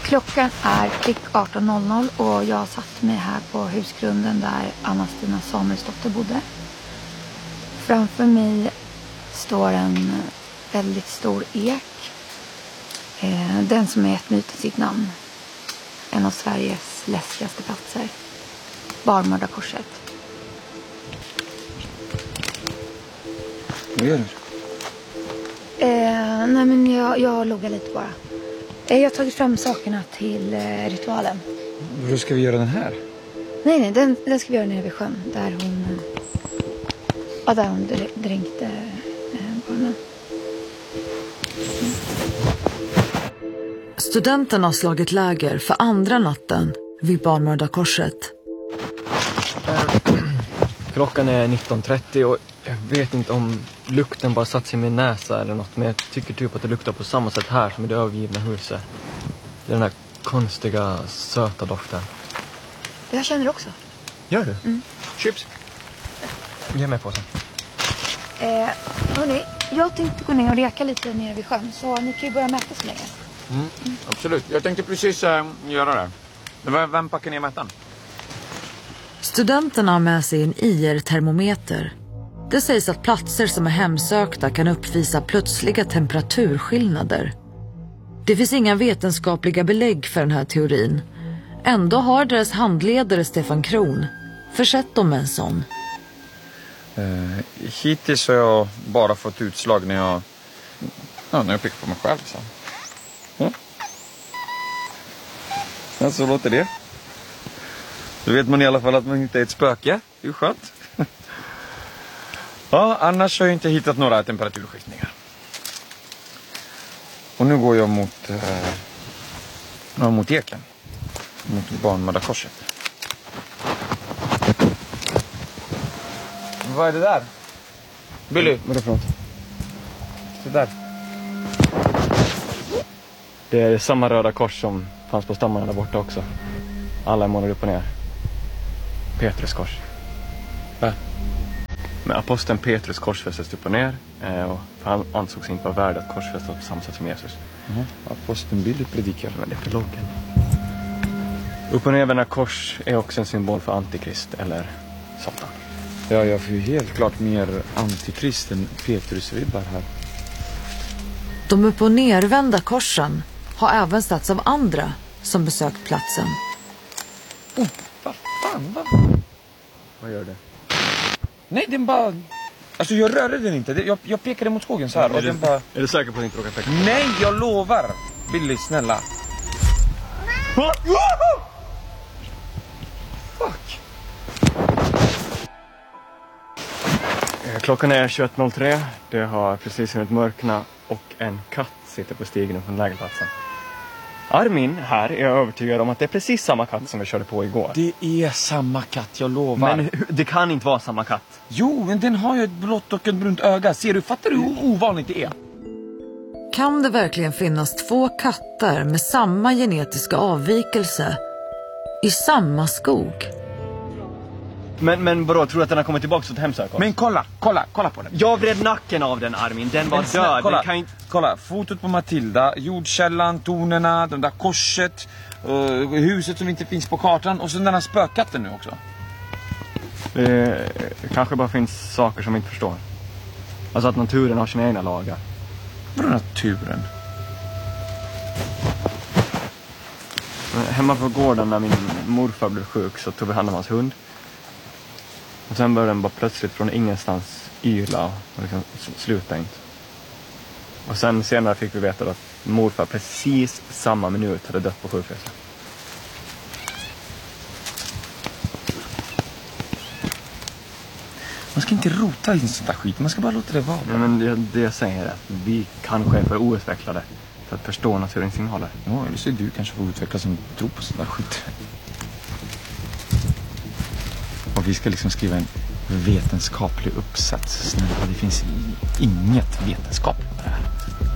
Klockan är klick 18.00 och jag satt mig här på husgrunden där Anna-Stina Samuelsdotter bodde. Framför mig står en väldigt stor ek. Den som är gett myten sitt namn. En av Sveriges läskigaste platser. Barmördarkorset. Vad gör du? Nej men jag loggar lite bara. Jag har tagit fram sakerna till ritualen. Hur ska vi göra den här? Nej, den ska vi göra nere vid sjön. Där hon dränkte barnen. Studenterna har slagit läger för andra natten vid Barmördarkorset. Klockan är 19.30 och jag vet inte om lukten bara satt sig i min näsa eller något. Men jag tycker typ att det luktar på samma sätt här som i det övergivna huset. Det är den här konstiga, söta doften. Jag känner det också. Gör du? Mm. Chips. Ge mig på sen. Hörrni, jag tänkte gå ner och reka lite nere vid sjön. Så ni kan ju börja mäta så länge. Absolut, jag tänkte precis göra det. Vem packar ner mätaren? Studenterna har med sig en IR-termometer. Det sägs att platser som är hemsökta kan uppvisa plötsliga temperaturskillnader. Det finns inga vetenskapliga belägg för den här teorin. Ändå har deras handledare Stefan Kron försett dem med en sån. Hittills har jag bara fått utslag när jag pickar på mig själv. Så. Ja, så låter det. Då vet man i alla fall att man inte är ett spöke. Det är skönt. Ja, annars har jag inte hittat några temperaturskiftningar. Och nu går jag mot eken. Mot Barmördarkorset. Vad är det där? Billy? Vad är det för något? Det där. Det är samma röda kors som fanns på stammarna där borta också. Alla är målade upp och ner. Petrus kors. Va? Men aposteln Petrus korsfästes upp och ner. Och han ansågs inte vara värd att korsfästas på samma sätt som Jesus. Aposteln Billy predikar. Men det är prologen. Upp och nervända kors är också en symbol för antikrist eller Satan. Ja, jag får ju helt klart mer antikrist än Petrus-vibbar här. De upp- och nervända korsen har även satts av andra som besökt platsen. Vad fan? Vad gör det? Nej, den bara... Alltså jag rörde den inte. Jag pekade mot skogen så här och den bara... Är du säker på att inte råka peka? Nej, jag lovar! Billy, snälla. Fuck! Klockan är 21.03. Det har precis hunnit mörkna och en katt sitter på stigen från lägerplatsen. Armin här är övertygad om att det är precis samma katt som vi körde på igår. Det är samma katt, jag lovar. Men det kan inte vara samma katt. Jo, men den har ju ett blått och ett brunt öga. Ser du, fattar du hur ovanligt det är? Kan det verkligen finnas två katter med samma genetiska avvikelse i samma skog? Men vadå, tror du att den har kommit tillbaka och hemsökt oss? Men kolla på den. Jag vred nacken av den, Armin. Den var död. Kolla, Den kan inte... kolla, fotot på Matilda, jordkällan, tonerna, den där korset, huset som inte finns på kartan och så den här spökkatten nu också. Det kanske bara finns saker som vi inte förstår. Alltså att naturen har sina egna lagar. Vadå naturen? Hemma på gården när min morfar blev sjuk så tog vi hand om hans hund. Och sen började den bara plötsligt från ingenstans yla och liksom sluta inte. Och sen senare fick vi veta att morfar precis samma minut hade dött på sjukhuset. Man ska inte rota i sånt där skit, man ska bara låta det vara. Ja, men det jag säger är att vi kanske är för outvecklade för att förstå naturens signaler. Ja, eller så är du kanske får utveckla som tror på sånt där skit. Och vi ska liksom skriva en vetenskaplig uppsats. Snälla, det finns inget vetenskapligt.